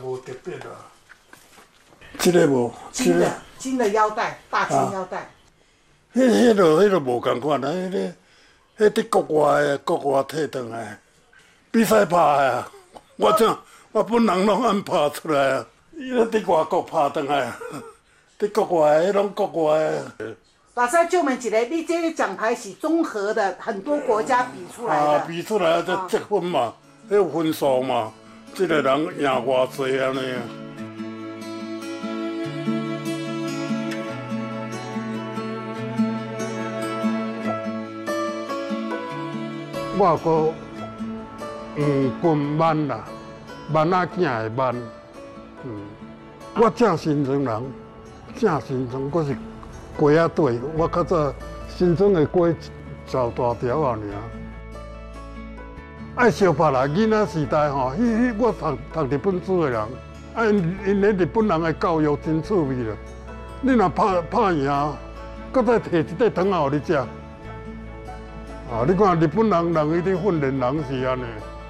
无特别啦。这个无， 金的腰带，大金腰带。 迄个无共款啊，迄伫国外摕转来，比赛拍啊，我本人拢按拍出来啊，伊咧伫外国拍转来啊，伫国外迄拢国外啊。 老师就问一个，你这个奖牌是综合的，很多国家比出来的。 比出来就积分嘛，迄有分数嘛，这个人赢偌济安尼啊。我搁分慢啦，慢仔囝的慢，我正新庄人，正新庄，我是鸡仔队，我较早新庄的鸡照大条啊尔。爱相拍啦，囡仔时代吼，我读日本书的人，因咧日本人的教育真趣味啦。你若拍赢，搁再摕一块糖仔互你食。你看日本人伊咧训练人是安尼，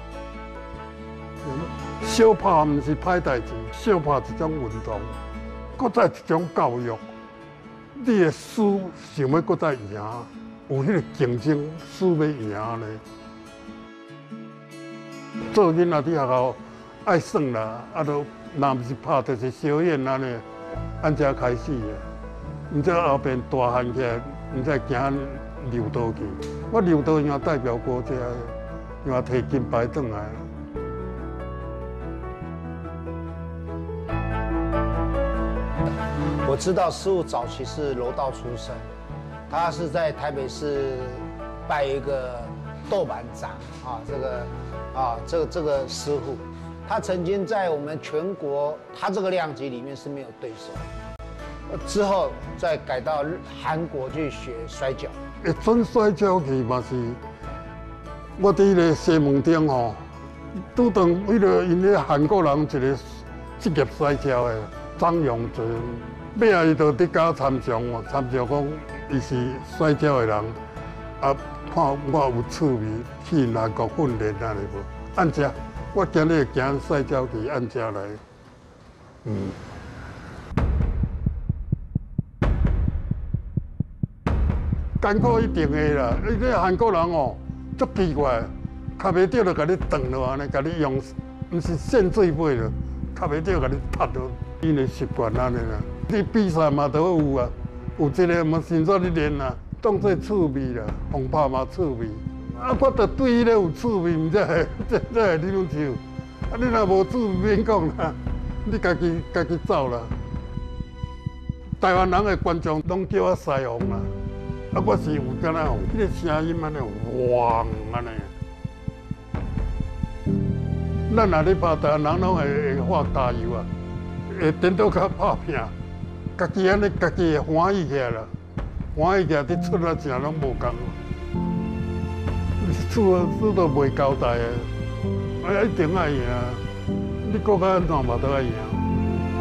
小拍毋是歹代志，小拍一种运动，搁再一种教育。你的输想要搁再赢，有迄个竞争，输要赢呢。做囡仔伫学校爱耍啦，都若毋是拍，就是小演安尼，安遮开始的。毋则后边大汉起来，毋则行溜刀去。我溜刀赢代表国家，赢摕金牌转来。 我知道师傅早期是柔道出身，他是在台北市拜一个豆板长啊，这个师傅，他曾经在我们全国他这个量级里面是没有对手，之后再改到韩国去学摔跤。 会转摔跤去嘛是，我伫个西门町吼，拄到迄个因咧韩国人一个职业摔跤的张永存。尾仔伊就伫甲参详哦，参详讲伊是摔跤的人，看我有趣味，去南国训练安尼无？按遮，我今日行摔跤去按遮来，艰苦一定的啦。你这韩国人哦，足奇怪，卡袂着就甲你断落安尼，甲你用，毋是线最尾了，卡袂着甲你拍落，因的习惯安尼啦。你比赛嘛都有啊，有这个嘛，先做你练啊，当做趣味啦，风拍嘛趣味。我着对迄个有趣味，毋才会你拢笑。你若无趣味免讲啦，你家己走啦。台湾人的观众拢叫我西红啦，我是有敢若有迄个声音安尼汪安尼。咱若咧拍，台湾人拢会画加油啊，会颠倒较拍拼。家己安尼，家己会欢喜起来啦，欢喜起来，你出啊啥拢无共。出都袂交代的，一定爱赢。你国家安怎嘛都爱赢。